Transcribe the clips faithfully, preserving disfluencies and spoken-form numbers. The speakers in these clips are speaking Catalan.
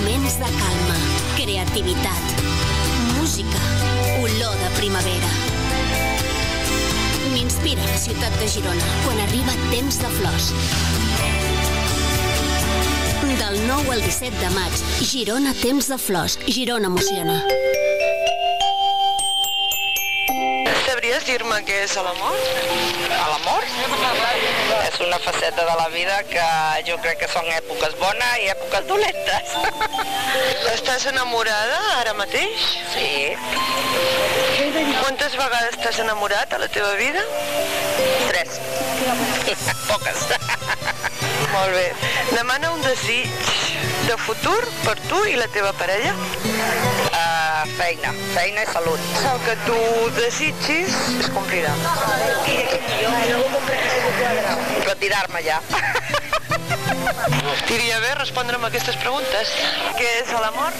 Moments de calma, creativitat, música, olor de primavera. M'inspira la ciutat de Girona quan arriba Temps de Flors. Del nou al disset de maig, Girona Temps de Flors. Girona emociona. Sabries dir-me què és l'amor? L'amor és una faceta de la vida que jo crec que són èpoques bones i èpoques dolentes. Estàs enamorada ara mateix? Sí. Quantes vegades t'has enamorat a la teva vida? Tres. Poques. Molt bé. Demana un desig de futur per tu i la teva parella. Uh, feina, feina i salut. El que tu desitgis es complirà. Retirar-me ja. T'iria bé respondre'm aquestes preguntes. Què és l'amor?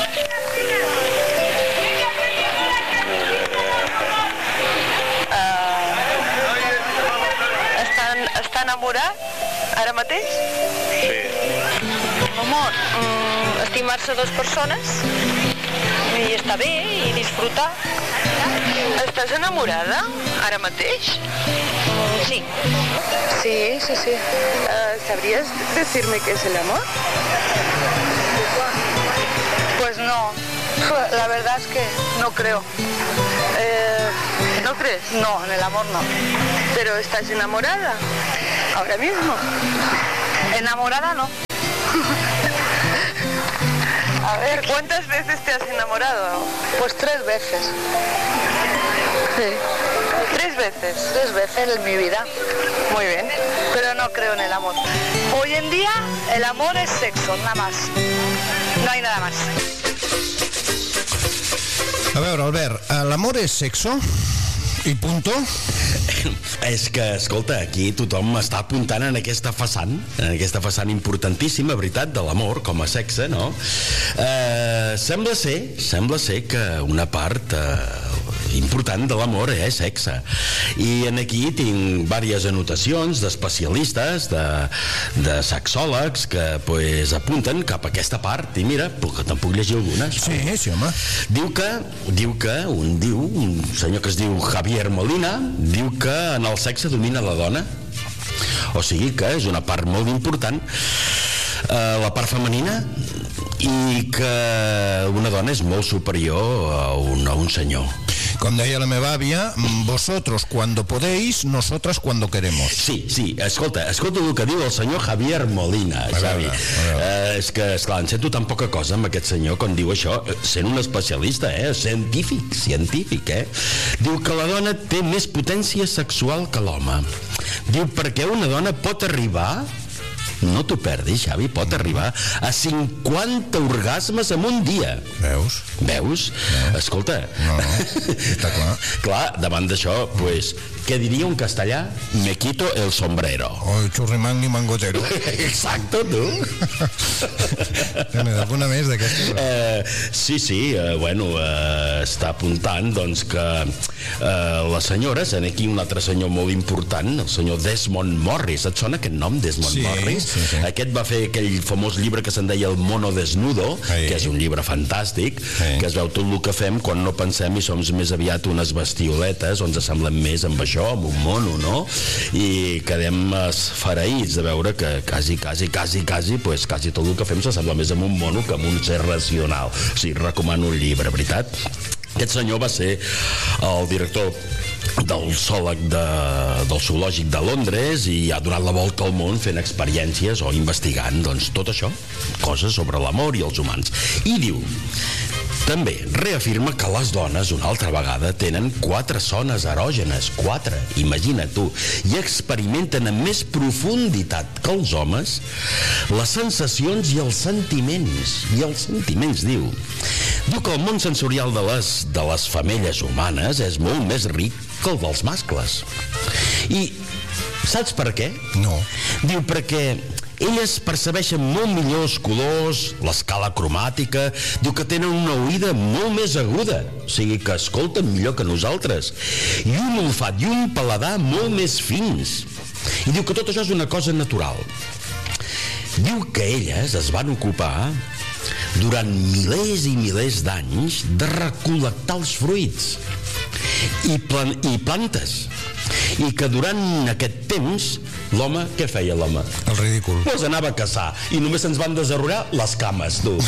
Està enamorat ara mateix? Sí. Amor, mm, estimar-se dues persones i estar bé i disfrutar. Estàs enamorada ara mateix? Sí. Sí, sí, sí. Uh, ¿Sabrías decirme qué es el amor? Pues no. La verdad es que no creo. Eh, ¿No crees? No, en el amor no. ¿Pero estás enamorada ahora mismo? Enamorada no. A ver, ¿cuántas veces te has enamorado? Pues tres veces. Sí. ¿Tres veces? Tres veces en mi vida. Muy bien. Pero no creo en el amor. Hoy en día el amor es sexo, nada más. No hay nada más. A veure, Albert, l'amor és sexo? I punto? És que, escolta, aquí tothom està apuntant en aquesta façana, en aquesta façana importantíssima, veritat, de l'amor com a sexe, no? Eh, sembla ser, sembla ser que una part eh, important de l'amor és sexe. I en aquí tinc diverses anotacions d'especialistes, de, de sexòlegs, que pues, apunten cap a aquesta part. I mira, que te'n puc llegir algunes. Sí, sí, home. Diu que, diu que, un diu, un senyor que es diu Javier Molina, diu que en el sexe domina la dona. O sigui que és una part molt important, eh, la part femenina, i que una dona és molt superior a un, a un senyor. Com deia la meva àvia, vosotros cuando podéis, nosotras cuando queremos. Sí, sí, escolta, escolta el que diu el senyor Javier Molina, Xavi. Eh, és que, esclar, en sento tan poca cosa amb aquest senyor quan diu això, sent un especialista, eh, científic, científic, eh. Diu que la dona té més potència sexual que l'home. Diu perquè una dona pot arribar, no t'ho perdis, Xavi, pot arribar a cinquanta orgasmes en un dia. Veus? Veus? No. Escolta. No, està clar. Clar, davant d'això, pues, què diria un castellà? Me quito el sombrero. O el churrimán ni mangotero. Exacto, tu. Tene alguna més d'aquesta? Eh, sí, sí, eh, bueno, eh, està apuntant, doncs, que eh, les senyores, en aquí un altre senyor molt important, el senyor Desmond Morris. Et sona aquest nom, Desmond sí, Morris? Sí, sí. Aquest va fer aquell famós llibre que se'n deia El mono desnudo, sí, que és un llibre fantàstic, sí, que es veu tot el que fem quan no pensem i som més aviat unes bestioletes, o ens semblem més amb això, amb un mono, no? I quedem esfereïts de veure que quasi, quasi, quasi, quasi, pues, quasi tot el que fem s'assembla més amb un mono que amb un ser racional. O sigui, recomano un llibre, veritat? Aquest senyor va ser el director del zoòleg de, del zoològic de Londres i ha donat la volta al món fent experiències o investigant, doncs, tot això, coses sobre l'amor i els humans. I diu, també reafirma que les dones, una altra vegada, tenen quatre zones erògenes, quatre, imagina't tu, i experimenten amb més profunditat que els homes les sensacions i els sentiments. I els sentiments, diu. Diu que el món sensorial de les, de les femelles humanes és molt més ric que el dels mascles. I saps per què? No. Diu perquè elles percebeixen molt millor els colors, l'escala cromàtica, diu que tenen una oïda molt més aguda, o sigui que escolten millor que nosaltres, i un olfat i un paladar molt més fins. I diu que tot això és una cosa natural. Diu que elles es van ocupar durant milers i milers d'anys de recol·lectar els fruits i, plan i plantes, i que durant aquest temps l'home, què feia l'home? El ridícul. Pues anava a caçar i només ens van desarrollar les cames, tu.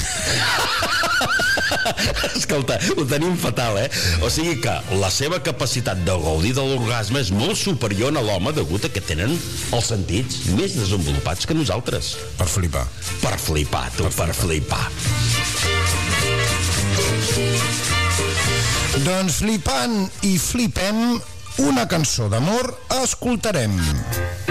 Escolta, ho tenim fatal, eh? O sigui que la seva capacitat de gaudir de l'orgasme és molt superior a l'home degut a que tenen els sentits més desenvolupats que nosaltres. Per flipar. Per flipar, tu, per flipar. Doncs flipant i flipem, una cançó d'amor escoltarem.